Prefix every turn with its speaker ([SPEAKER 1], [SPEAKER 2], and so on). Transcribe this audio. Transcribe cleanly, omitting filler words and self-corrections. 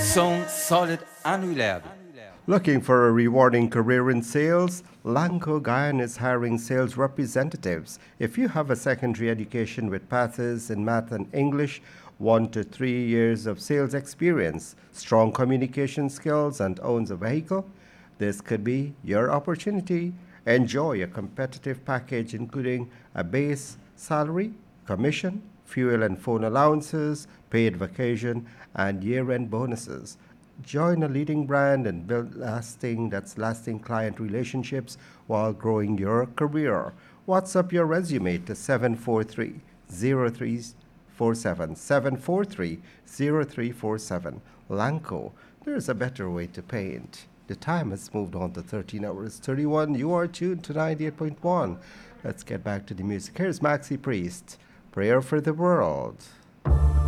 [SPEAKER 1] Son solid and reliable.
[SPEAKER 2] Looking for a rewarding career in sales? Lanco Guyana is hiring sales representatives. If you have a secondary education with passes in math and English, 1 to 3 years of sales experience, strong communication skills, and owns a vehicle, this could be your opportunity. Enjoy a competitive package including a base salary, commission, fuel and phone allowances, paid vacation, and year-end bonuses. Join a leading brand and build lasting client relationships while growing your career. WhatsApp your resume to 743-0347. 743-0347. Lanco, there's a better way to paint. The time has moved on to 13 hours 31. You are tuned to 98.1. Let's get back to the music. Here's Maxi Priest, Prayer for the World.